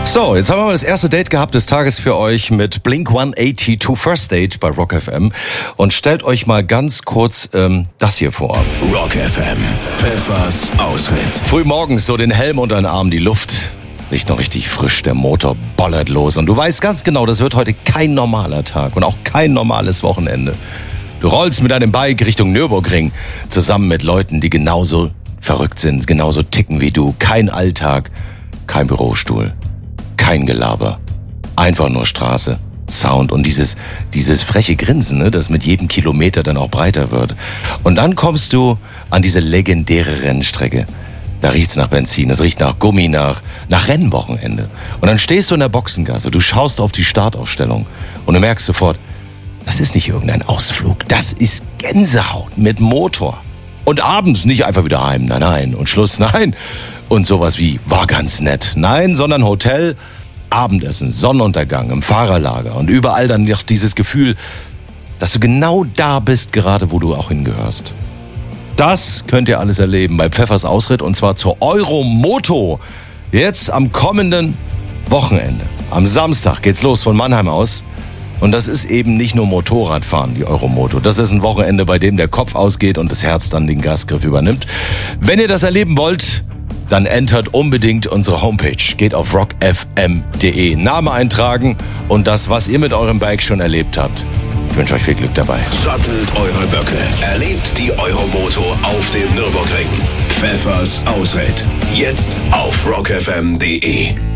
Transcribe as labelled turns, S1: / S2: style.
S1: So, jetzt haben wir mal das erste Date gehabt des Tages für euch mit Blink 182 First Date bei Rock FM. Und stellt euch mal ganz kurz das hier vor.
S2: Rock FM, Pfeffers Ausritt.
S1: Frühmorgens so den Helm unter den Arm, die Luft riecht noch richtig frisch, der Motor bollert los. Und du weißt ganz genau, das wird heute kein normaler Tag und auch kein normales Wochenende. Du rollst mit deinem Bike Richtung Nürburgring, zusammen mit Leuten, die genauso verrückt sind, genauso ticken wie du. Kein Alltag, kein Bürostuhl. Kein Gelaber, einfach nur Straße, Sound und dieses freche Grinsen, ne, das mit jedem Kilometer dann auch breiter wird. Und dann kommst du an diese legendäre Rennstrecke. Da riecht's nach Benzin, es riecht nach Gummi, nach Rennwochenende. Und dann stehst du in der Boxengasse, du schaust auf die Startaufstellung und du merkst sofort, das ist nicht irgendein Ausflug, das ist Gänsehaut mit Motor. Und abends nicht einfach wieder heim, nein, und Schluss, nein. Und sowas wie, war ganz nett. Nein, sondern Hotel, Abendessen, Sonnenuntergang im Fahrerlager und überall dann noch dieses Gefühl, dass du genau da bist, gerade wo du auch hingehörst. Das könnt ihr alles erleben bei Pfeffers Ausritt und zwar zur Euromoto. Jetzt am kommenden Wochenende. Am Samstag geht's los von Mannheim aus. Und das ist eben nicht nur Motorradfahren, die Euromoto. Das ist ein Wochenende, bei dem der Kopf ausgeht und das Herz dann den Gasgriff übernimmt. Wenn ihr das erleben wollt, dann entert unbedingt unsere Homepage. Geht auf rockfm.de. Name eintragen und das, was ihr mit eurem Bike schon erlebt habt. Ich wünsche euch viel Glück dabei.
S2: Sattelt eure Böcke. Erlebt die Euromoto auf dem Nürburgring. Pfeffers Ausritt. Jetzt auf rockfm.de.